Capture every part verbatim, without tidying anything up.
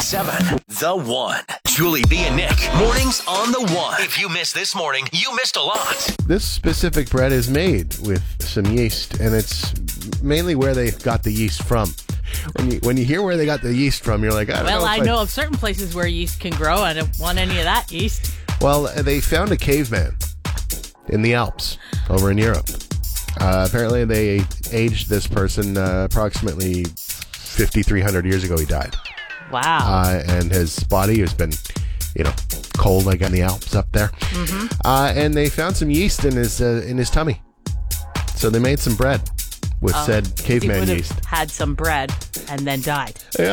seven, The One. Julie B and Nick, mornings on The One. If you missed this morning, you missed a lot. This specific bread is made with some yeast, and it's mainly where they got the yeast from. When you when you hear where they got the yeast from, you're like, I don't well, know. I if know of certain places where yeast can grow. I don't want any of that yeast. Well, they found a caveman in the Alps over in Europe. Uh, apparently, they aged this person uh, approximately fifty-three hundred years ago. He died. Wow. Uh, and his body has been, you know, cold like in the Alps up there. Mm-hmm. Uh, and they found some yeast in his uh, in his tummy. So they made some bread with Oh, said caveman he would yeast. have had some bread and then died. Yeah.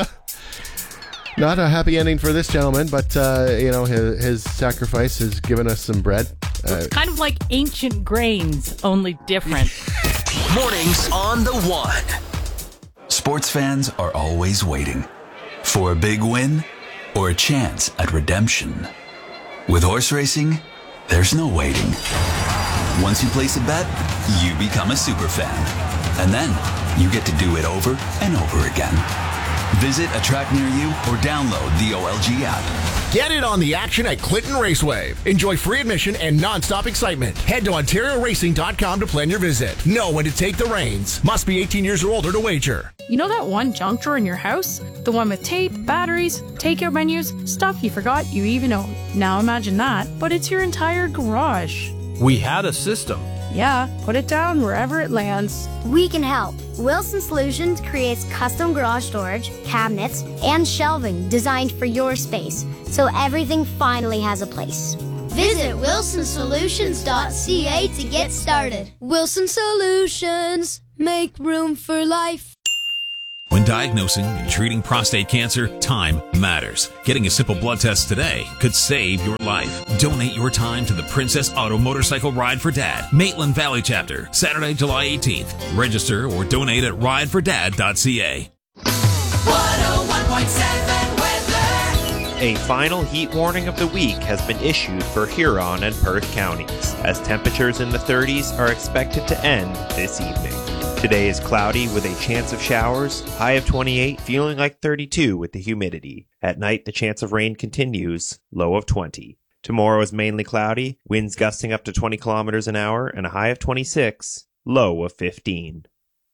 Not a happy ending for this gentleman, but, uh, you know, his, his sacrifice has given us some bread. Uh, It's kind of like ancient grains, only different. Mornings on The One. Sports fans are always waiting for a big win or a chance at redemption. With horse racing, there's no waiting. Once you place a bet, you become a super fan. And then you get to do it over and over again. Visit a track near you or download the O L G app. Get in on the action at Clinton Raceway. Enjoy free admission and non-stop excitement. Head to Ontario Racing dot com to plan your visit. Know when to take the reins. Must be eighteen years or older to wager. You know that one junk drawer in your house? The one with tape, batteries, takeout menus, stuff you forgot you even owned. Now imagine that, but it's your entire garage. We had a system. Yeah, put it down wherever it lands. We can help. Wilson Solutions creates custom garage storage, cabinets, and shelving designed for your space, so everything finally has a place. Visit wilson solutions dot c a to get started. Wilson Solutions. Make room for life. When diagnosing and treating prostate cancer, time matters. Getting a simple blood test today could save your life. Donate your time to the Princess Auto Motorcycle Ride for Dad, Maitland Valley Chapter, Saturday, July eighteenth. Register or donate at ride for dad dot c a. one oh one point seven weather. A final heat warning of the week has been issued for Huron and Perth counties, as temperatures in the thirties are expected to end this evening. Today is cloudy with a chance of showers, high of twenty-eight, feeling like thirty-two with the humidity. At night, the chance of rain continues, low of twenty. Tomorrow is mainly cloudy, winds gusting up to twenty kilometers an hour, and a high of twenty-six, low of fifteen.